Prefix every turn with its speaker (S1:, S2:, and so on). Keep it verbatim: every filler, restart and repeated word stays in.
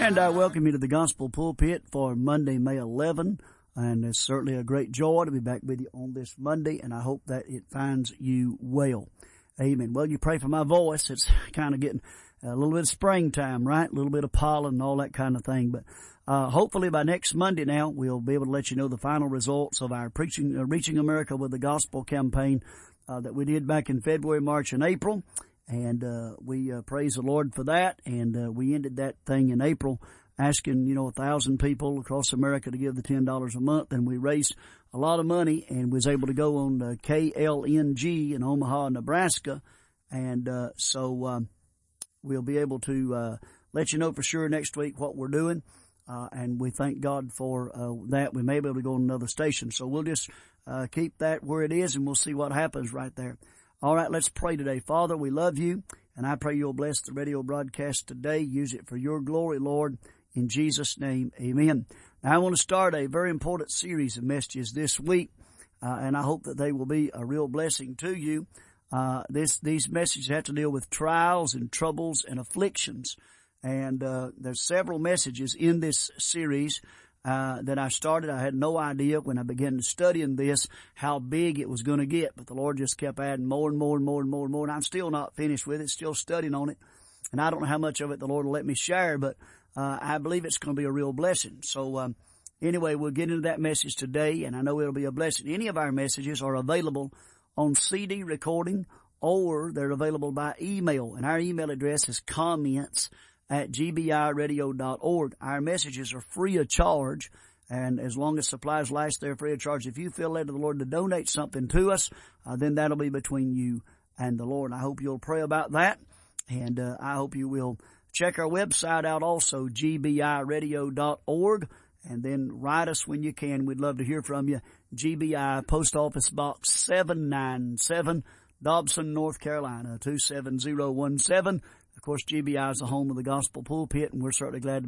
S1: And I welcome you to the Gospel Pulpit for Monday, May eleventh. And it's certainly a great joy to be back with you on this Monday, and I hope that it finds you well. Amen. Well, you pray for my voice. It's kind of getting a little bit of springtime, right? A little bit of pollen and all that kind of thing. But uh hopefully by next Monday now, we'll be able to let you know the final results of our preaching, uh, Reaching America with the Gospel campaign uh, that we did back in February, March, and April. And uh we uh, praise the Lord for that. And uh, we ended that thing in April, asking, you know, a thousand people across America to give the ten dollars a month. And we raised a lot of money and was able to go on to K L N G in Omaha, Nebraska. And uh so um, we'll be able to uh let you know for sure next week what we're doing. Uh and we thank God for uh that. We may be able to go on another station. So we'll just uh keep that where it is, and we'll see what happens right there. All right, let's pray today. Father, we love you, and I pray you'll bless the radio broadcast today. Use it for your glory, Lord. In Jesus' name, amen. Now, I want to start a very important series of messages this week, uh, and I hope that they will be a real blessing to you. Uh, this, these messages have to deal with trials and troubles and afflictions, and uh, there's several messages in this series uh, that I started. I had no idea when I began studying this how big it was going to get, but the Lord just kept adding more and more and more and more and more, and I'm still not finished with it, still studying on it, and I don't know how much of it the Lord will let me share, but Uh, I believe it's going to be a real blessing. So, um, anyway, we'll get into that message today, and I know it'll be a blessing. Any of our messages are available on C D recording, or they're available by email, and our email address is comments at g b i radio dot org. Our messages are free of charge, and as long as supplies last, they're free of charge. If you feel led to the Lord to donate something to us, uh, then that'll be between you and the Lord. I hope you'll pray about that, and uh, I hope you will check our website out also, g b i radio dot org, and then write us when you can. We'd love to hear from you. G B I, Post Office Box seven nine seven, Dobson, North Carolina, two seven zero one seven. Of course, G B I is the home of the Gospel Pulpit, and we're certainly glad to